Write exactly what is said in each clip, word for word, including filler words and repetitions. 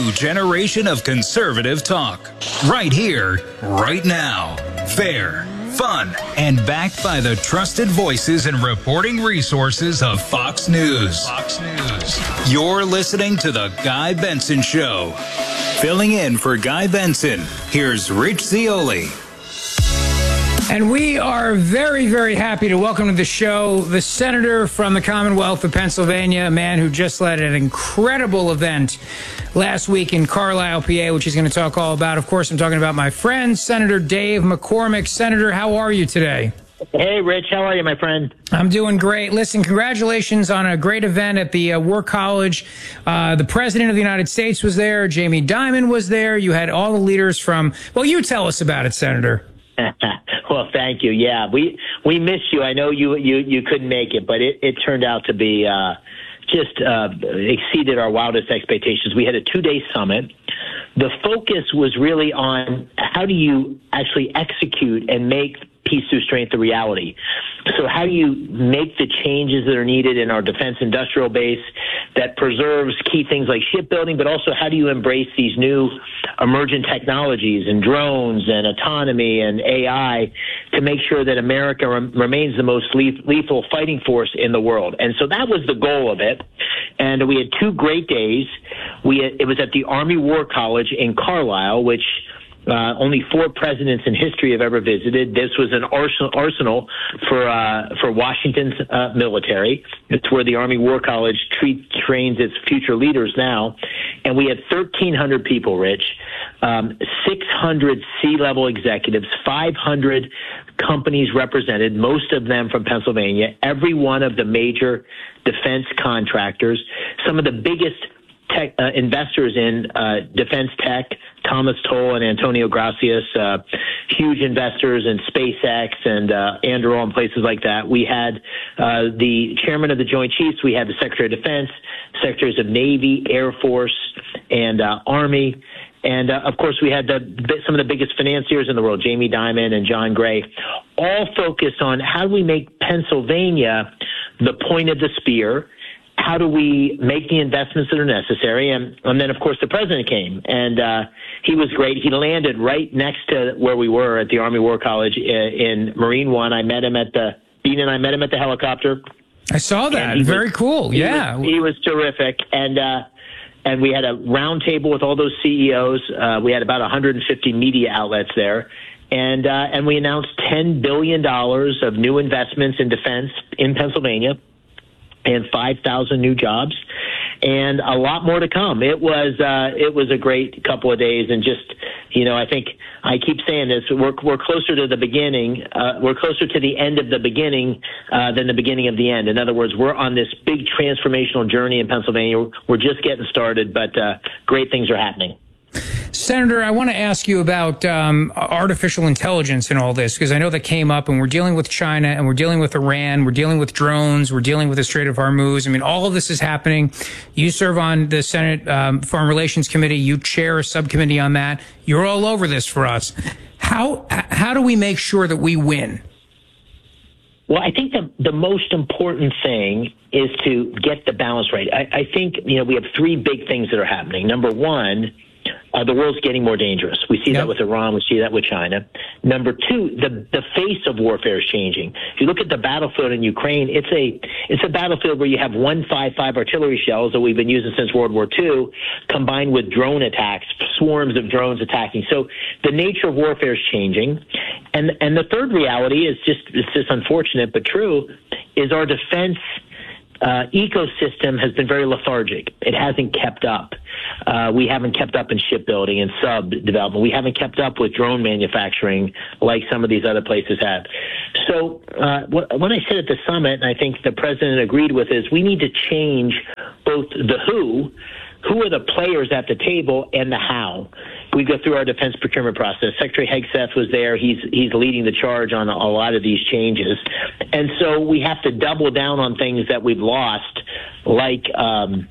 new generation of conservative talk. Right here, right now. Fair, fun, and backed by the trusted voices and reporting resources of Fox News. Fox News. You're listening to The Guy Benson Show. Filling in for Guy Benson, here's Rich Zeoli. And we are very, very happy to welcome to the show the senator from the Commonwealth of Pennsylvania, a man who just led an incredible event last week in Carlisle, P A, which he's going to talk all about. Of course, I'm talking about my friend, Senator Dave McCormick. Senator, how are you today? Hey, Rich. How are you, my friend? I'm doing great. Listen, congratulations on a great event at the uh, War College. Uh, the President of the United States was there. Jamie Dimon was there. You had all the leaders from, well, you tell us about it, Senator. Well, thank you. Yeah, we we missed you. I know you you, you couldn't make it, but it, it turned out to be uh, just uh, exceeded our wildest expectations. We had a two-day summit. The focus was really on how do you actually execute and make peace through strength a reality. So how do you make the changes that are needed in our defense industrial base that preserves key things like shipbuilding, but also how do you embrace these new emergent technologies and drones and autonomy and A I to make sure that America rem- remains the most le- lethal fighting force in the world? And so that was the goal of it. And we had two great days. We had, it was at the Army War College in Carlisle, which Uh, only four presidents in history have ever visited. This was an arsenal, arsenal for uh, for Washington's uh, military. It's where the Army War College treat, trains its future leaders now. And we had thirteen hundred people, Rich, um, six hundred C-level executives, five hundred companies represented, most of them from Pennsylvania, every one of the major defense contractors, some of the biggest Tech, uh, investors in uh, defense tech, Thomas Toll and Antonio Gracias, uh, huge investors in SpaceX and uh, Anduril and places like that. We had uh, the chairman of the Joint Chiefs. We had the Secretary of Defense, Secretaries of Navy, Air Force, and uh, Army. And, uh, of course, we had the, some of the biggest financiers in the world, Jamie Dimon and John Gray, all focused on how do we make Pennsylvania the point of the spear. How do we make the investments that are necessary? And, and then, of course, the president came, and uh, he was great. He landed right next to where we were at the Army War College in, in Marine One. I met him at the Dean and I met him at the helicopter. I saw that. Very was, cool. He yeah, was, he was terrific, and uh, and we had a round table with all those C E Os. Uh, we had about one hundred fifty media outlets there. And uh, and we announced ten billion dollars of new investments in defense in Pennsylvania, and five thousand new jobs, and a lot more to come. It was uh, it was a great couple of days, and just, you know, I think I keep saying this, we're we're closer to the beginning, uh, we're closer to the end of the beginning uh, than the beginning of the end. In other words, we're on this big transformational journey in Pennsylvania. We're just getting started, but uh, great things are happening. Senator, I want to ask you about um, artificial intelligence and all this, because I know that came up, and we're dealing with China, and we're dealing with Iran, we're dealing with drones, we're dealing with the Strait of Hormuz. I mean, all of this is happening. You serve on the Senate um, Foreign Relations Committee. You chair a subcommittee on that. You're all over this for us. How how do we make sure that we win? Well, I think the, the most important thing is to get the balance right. I, I think, you know, we have three big things that are happening. Number one, Uh, the world's getting more dangerous. We see yep. that with Iran. We see that with China. Number two, the the face of warfare is changing. If you look at the battlefield in Ukraine, it's a it's a battlefield where you have one fifty-five artillery shells that we've been using since World War Two, combined with drone attacks, swarms of drones attacking. So the nature of warfare is changing, and and the third reality is just it's just unfortunate but true is our defense Uh, ecosystem has been very lethargic. It hasn't kept up. Uh, we haven't kept up in shipbuilding and sub development. We haven't kept up with drone manufacturing like some of these other places have. So uh, what, what I said at the summit, and I think the president agreed with, is we need to change both the who, who are the players at the table, and the how. We go through our defense procurement process. Secretary Hegseth was there. He's he's leading the charge on a lot of these changes. And so we have to double down on things that we've lost, like um,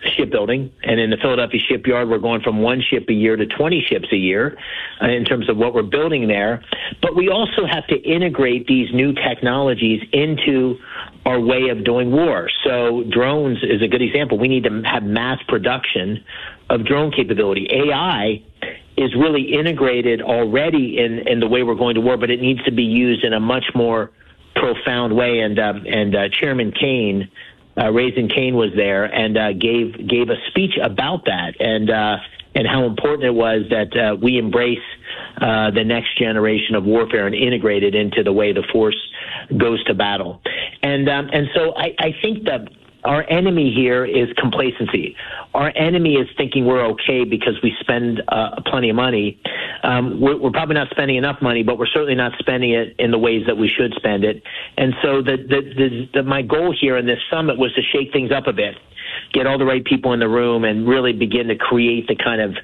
shipbuilding. And in the Philadelphia shipyard, we're going from one ship a year to twenty ships a year uh, in terms of what we're building there. But we also have to integrate these new technologies into our way of doing war. So drones is a good example. We need to have mass production of drone capability. A I is really integrated already in, in the way we're going to war, but it needs to be used in a much more profound way. And um, and uh, Chairman Kane, uh, Raising Kane, was there and uh, gave gave a speech about that and uh, and how important it was that uh, we embrace uh, the next generation of warfare and integrate it into the way the force goes to battle. And um, and so I, I think that our enemy here is complacency. Our enemy is thinking we're okay because we spend uh, plenty of money. Um, we're, we're probably not spending enough money, but we're certainly not spending it in the ways that we should spend it. And so the, the, the, the, my goal here in this summit was to shake things up a bit, get all the right people in the room, and really begin to create the kind of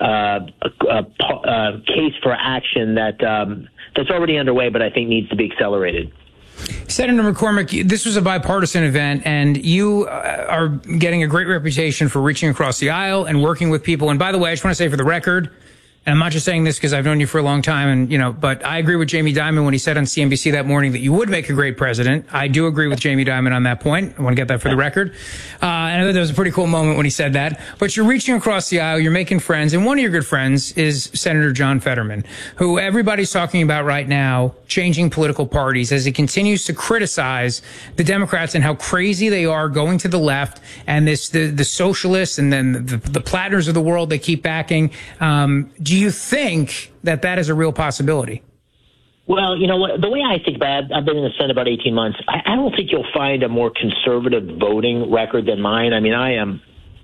uh, uh, uh, case for action that um, that's already underway, but I think needs to be accelerated. Senator McCormick, this was a bipartisan event, and you uh, are getting a great reputation for reaching across the aisle and working with people. And by the way, I just want to say for the record, and I'm not just saying this because I've known you for a long time, and you know, but I agree with Jamie Dimon when he said on C N B C that morning that you would make a great president. I do agree with Jamie Dimon on that point. I want to get that for the record. Uh, and I thought that was a pretty cool moment when he said that. But you're reaching across the aisle, you're making friends, and one of your good friends is Senator John Fetterman, who everybody's talking about right now, changing political parties as he continues to criticize the Democrats and how crazy they are going to the left, and this the, the socialists and then the, the Plattners of the world they keep backing. Um, do you think that that is a real possibility? Well, you know what, the way I think about it, I've been in the Senate about eighteen months. I, I don't think you'll find a more conservative voting record than mine. I mean, I am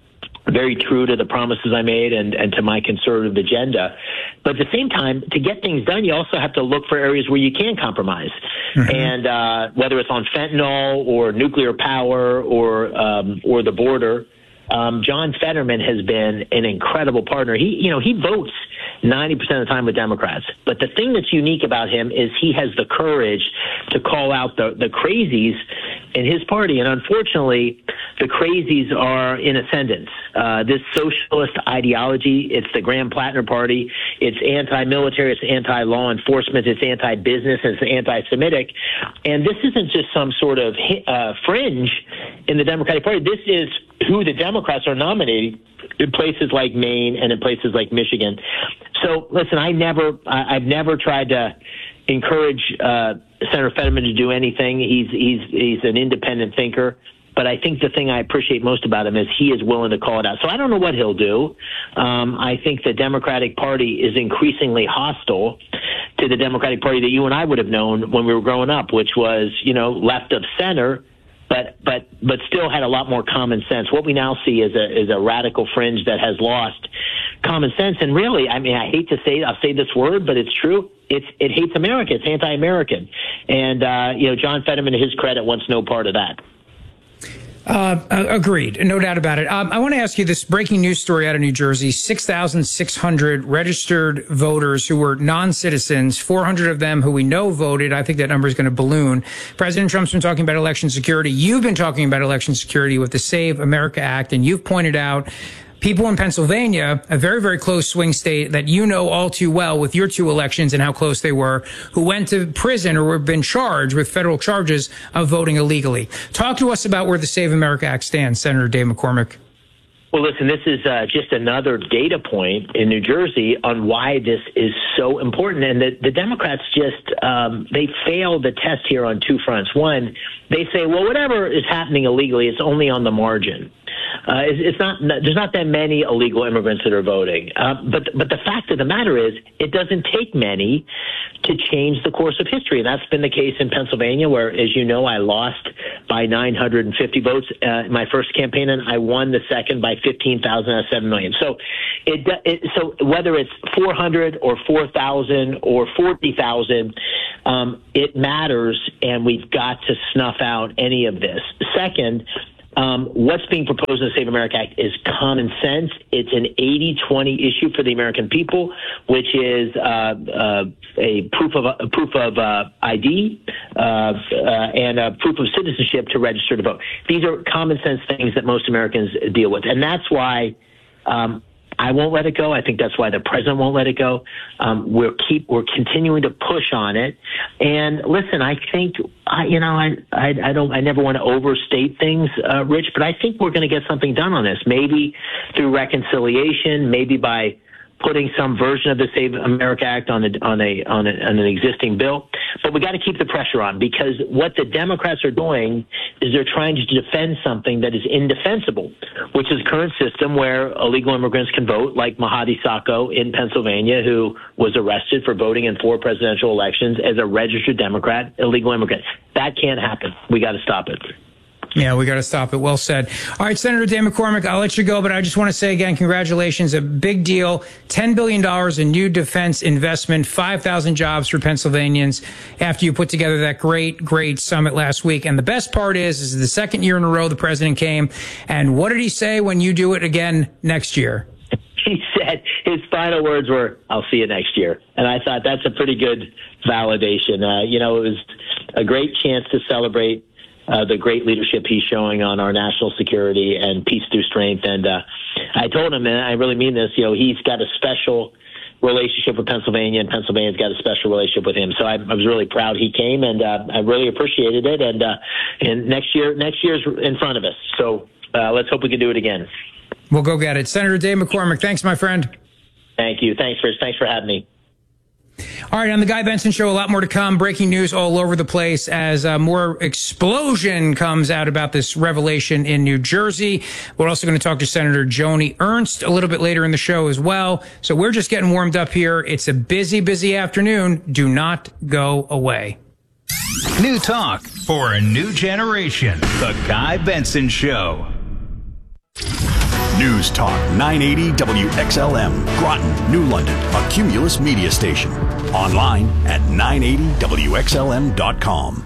very true to the promises I made and, and to my conservative agenda. But at the same time, to get things done, you also have to look for areas where you can compromise. Mm-hmm. And uh, whether it's on fentanyl or nuclear power or um, or the border, um, John Fetterman has been an incredible partner. He, you know, he votes ninety percent of the time with Democrats. But the thing that's unique about him is he has the courage to call out the, the crazies in his party. And unfortunately, the crazies are in ascendance. Uh, this socialist ideology, it's the Graham Plattner party. It's anti-military, it's anti-law enforcement, it's anti-business, it's anti-Semitic. And this isn't just some sort of uh, fringe in the Democratic Party. This is who the Democrats are nominating in places like Maine and in places like Michigan. So, listen, I never, I, I've never tried to encourage uh, Senator Fetterman to do anything. He's he's he's an independent thinker. But I think the thing I appreciate most about him is he is willing to call it out. So I don't know what he'll do. Um, I think the Democratic Party is increasingly hostile to the Democratic Party that you and I would have known when we were growing up, which was, you know, left of center, but but but still had a lot more common sense. What we now see is a is a radical fringe that has lost common sense. And really, I mean, I hate to say, I'll say this word, but it's true. It's it hates America. It's anti-American. And uh, you know, John Fetterman, to his credit, wants no part of that. Uh, agreed. No doubt about it. Um, I want to ask you this breaking news story out of New Jersey. six thousand six hundred registered voters who were non-citizens, four hundred of them who we know voted. I think that number is going to balloon. President Trump's been talking about election security. You've been talking about election security with the Save America Act, and you've pointed out people in Pennsylvania, a very, very close swing state that you know all too well with your two elections and how close they were, who went to prison or have been charged with federal charges of voting illegally. Talk to us about where the Save America Act stands, Senator Dave McCormick. Well, listen, this is uh, just another data point in New Jersey on why this is so important. And the, the Democrats just, um, they failed the test here on two fronts. One, they say, well, whatever is happening illegally, it's only on the margin. Uh, it's, it's not. There's not that many illegal immigrants that are voting. Uh, but but the fact of the matter is, it doesn't take many to change the course of history. And that's been the case in Pennsylvania, where, as you know, I lost by nine hundred fifty votes uh, in my first campaign, and I won the second by fifteen thousand out of seven million. So, it, it so whether it's four hundred or four thousand or forty thousand, um, it matters, and we've got to snuff out any of this. Second, Um, what's being proposed in the Save America Act is common sense. It's an eighty twenty issue for the American people, which is uh, uh, a proof of a proof of uh, I D uh, uh, and a proof of citizenship to register to vote. These are common sense things that most Americans deal with, and that's why um, I won't let it go. I think that's why the president won't let it go. Um, we're keep we're continuing to push on it. And listen, I think I, you know I, I I don't I never want to overstate things, uh, Rich, but I think we're going to get something done on this. Maybe through reconciliation, maybe by putting some version of the Save America Act on a, on a on, a, on an existing bill. But we got to keep the pressure on, because what the Democrats are doing is they're trying to defend something that is indefensible, which is the current system where illegal immigrants can vote, like Mahdi Sacco in Pennsylvania, who was arrested for voting in four presidential elections as a registered Democrat, illegal immigrant. That can't happen. We got to stop it. Yeah, we got to stop it. Well said. All right, Senator Dan McCormick, I'll let you go, but I just want to say again, congratulations. A big deal. ten billion dollars in new defense investment, five thousand jobs for Pennsylvanians after you put together that great, great summit last week. And the best part is, this is the second year in a row the president came. And what did he say when you do it again next year? He said his final words were, "I'll see you next year." And I thought that's a pretty good validation. Uh, you know, it was a great chance to celebrate Uh, the great leadership he's showing on our national security and peace through strength. And uh, I told him, and I really mean this, you know, he's got a special relationship with Pennsylvania, and Pennsylvania's got a special relationship with him. So I, I was really proud he came, and uh, I really appreciated it. And uh, and next year, next year's in front of us. So uh, let's hope we can do it again. We'll go get it. Senator Dave McCormick, thanks, my friend. Thank you. Thanks, Rich. Thanks for having me. All right, on the Guy Benson Show, a lot more to come. Breaking news all over the place as uh, more explosion comes out about this revelation in New Jersey. We're also going to talk to Senator Joni Ernst a little bit later in the show as well. So we're just getting warmed up here. It's a busy, busy afternoon. Do not go away. New talk for a new generation. The Guy Benson Show. News Talk nine eighty W X L M, Groton, New London, a Cumulus media station. Online at nine eighty W X L M dot com.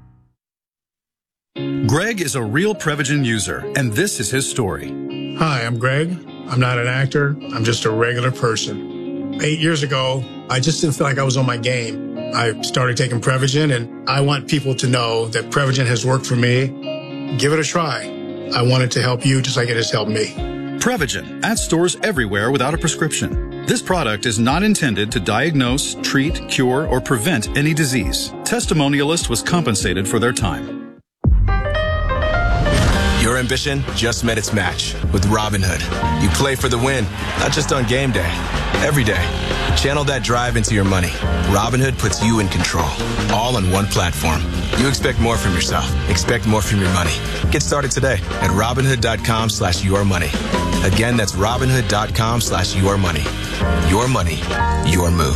Greg is a real Prevagen user, and this is his story. Hi, I'm Greg. I'm not an actor. I'm just a regular person. Eight years ago, I just didn't feel like I was on my game. I started taking Prevagen, and I want people to know that Prevagen has worked for me. Give it a try. I want it to help you just like it has helped me. Prevagen, at stores everywhere without a prescription. This product is not intended to diagnose, treat, cure, or prevent any disease. Testimonialist was compensated for their time. Your ambition just met its match with Robinhood. You play for the win, not just on game day, every day. Channel that drive into your money. Robinhood puts you in control, all on one platform. You expect more from yourself. Expect more from your money. Get started today at Robinhood.com slash your money. Again, that's Robinhood.com slash your money. Your money, your move.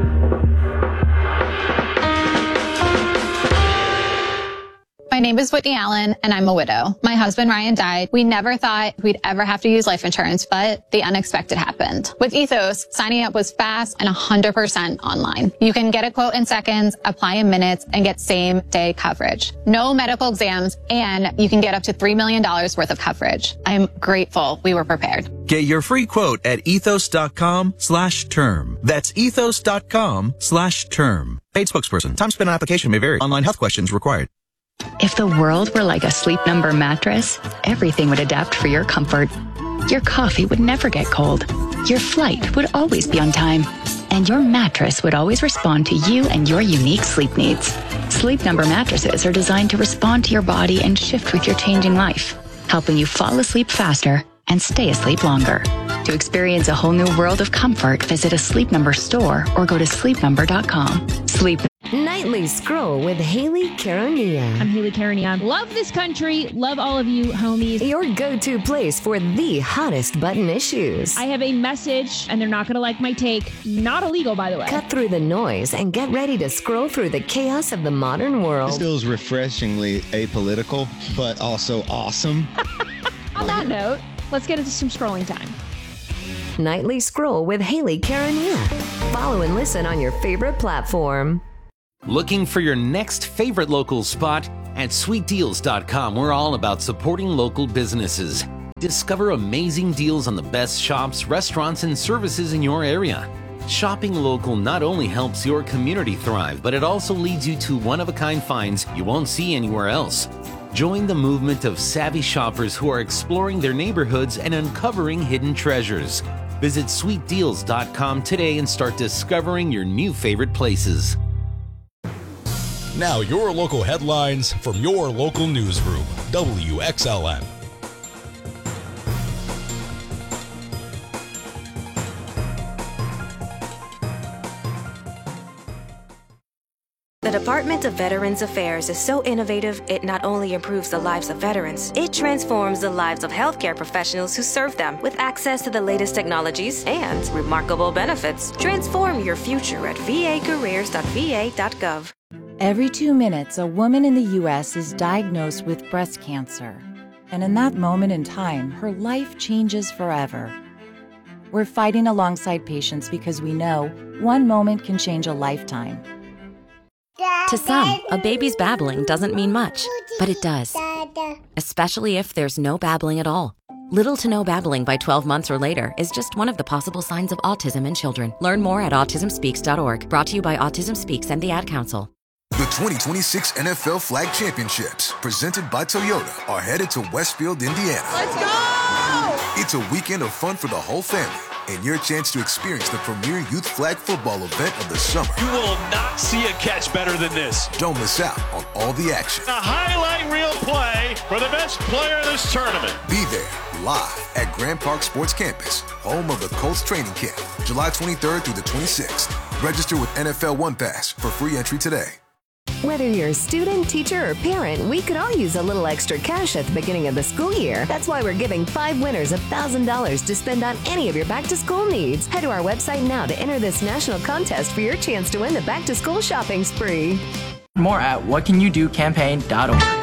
My name is Whitney Allen, and I'm a widow. My husband, Ryan, died. We never thought we'd ever have to use life insurance, but the unexpected happened. With Ethos, signing up was fast and one hundred percent online. You can get a quote in seconds, apply in minutes, and get same-day coverage. No medical exams, and you can get up to three million dollars worth of coverage. I'm grateful we were prepared. Get your free quote at ethos.com slash term. That's ethos.com slash term. Paid spokesperson. Time spent on application may vary. Online health questions required. If the world were like a Sleep Number mattress, everything would adapt for your comfort. Your coffee would never get cold. Your flight would always be on time. And your mattress would always respond to you and your unique sleep needs. Sleep Number mattresses are designed to respond to your body and shift with your changing life, helping you fall asleep faster and stay asleep longer. To experience a whole new world of comfort, visit a Sleep Number store or go to sleep number dot com. Sleep Nightly Scroll with Haley Caronia. I'm Haley Caronia. Love this country. Love all of you, homies. Your go-to place for the hottest button issues. I have a message, and they're not going to like my take. Not illegal, by the way. Cut through the noise and get ready to scroll through the chaos of the modern world. This feels refreshingly apolitical, but also awesome. On that note, let's get into some scrolling time. Nightly Scroll with Haley Caronia. Follow and listen on your favorite platform. Looking for your next favorite local spot? At sweet deals dot com, we're all about supporting local businesses. Discover amazing deals on the best shops, restaurants, and services in your area. Shopping local not only helps your community thrive, but it also leads you to one-of-a-kind finds you won't see anywhere else. Join the movement of savvy shoppers who are exploring their neighborhoods and uncovering hidden treasures. Visit sweet deals dot com today and start discovering your new favorite places. Now your local headlines from your local newsroom, W X L M. The Department of Veterans Affairs is so innovative, it not only improves the lives of veterans, it transforms the lives of healthcare professionals who serve them with access to the latest technologies and remarkable benefits. Transform your future at v a careers dot v a dot gov. Every two minutes, a woman in the U S is diagnosed with breast cancer. And in that moment in time, her life changes forever. We're fighting alongside patients because we know one moment can change a lifetime. To some, a baby's babbling doesn't mean much, but it does. Especially if there's no babbling at all. Little to no babbling by twelve months or later is just one of the possible signs of autism in children. Learn more at autism speaks dot org. Brought to you by Autism Speaks and the Ad Council. The twenty twenty-six N F L Flag Championships, presented by Toyota, are headed to Westfield, Indiana. Let's go! It's a weekend of fun for the whole family, and your chance to experience the premier youth flag football event of the summer. You will not see a catch better than this. Don't miss out on all the action. A highlight reel play for the best player of this tournament. Be there, live at Grand Park Sports Campus, home of the Colts training camp, July twenty-third through the twenty-sixth. Register with N F L One Pass for free entry today. Whether you're a student, teacher, or parent, we could all use a little extra cash at the beginning of the school year. That's why we're giving five winners one thousand dollars to spend on any of your back-to-school needs. Head to our website now to enter this national contest for your chance to win the back-to-school shopping spree. More at what can you do campaign dot org.